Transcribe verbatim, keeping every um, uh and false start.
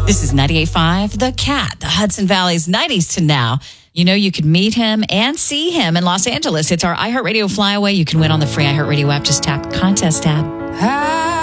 This is ninety-eight point five The Cat, the Hudson Valley's nineties to now. You know, you could meet him and see him in Los Angeles. It's our iHeartRadio Flyaway. You can win on the free iHeartRadio app. Just tap the contest tab.